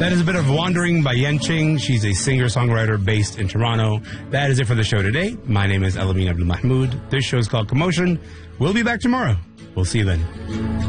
That is a bit of Wandering by Yen Ching. She's a singer-songwriter based in Toronto. That is it for the show today. My name is Elamine Abdul Mahmoud. This show is called Commotion. We'll be back tomorrow. We'll see you then.